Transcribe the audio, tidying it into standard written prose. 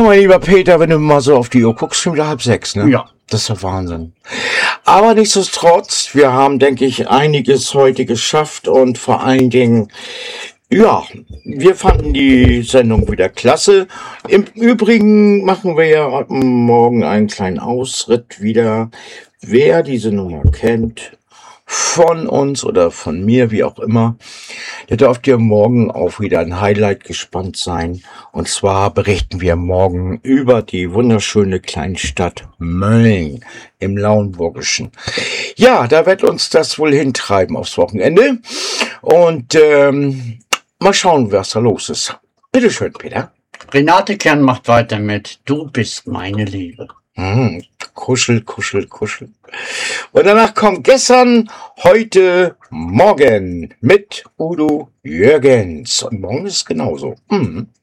mein lieber Peter, wenn du mal so auf die Uhr guckst, schon wieder 5:30, ne? Ja. Das ist ja Wahnsinn. Aber nichtsdestotrotz, wir haben, denke ich, einiges heute geschafft und vor allen Dingen, ja, wir fanden die Sendung wieder klasse. Im Übrigen machen wir ja heute Morgen einen kleinen Ausritt wieder. Wer diese Nummer kennt, von uns oder von mir, wie auch immer, der dürft ihr morgen auch wieder ein Highlight gespannt sein. Und zwar berichten wir morgen über die wunderschöne Kleinstadt Mölln im Lauenburgischen. Ja, da wird uns das wohl hintreiben aufs Wochenende. Und mal schauen, was da los ist. Bitteschön, Peter. Renate Kern macht weiter mit Du bist meine Liebe. Kuschel, kuschel, kuschel. Und danach kommt gestern, heute, morgen mit Udo Jürgens. Und morgen ist es genauso.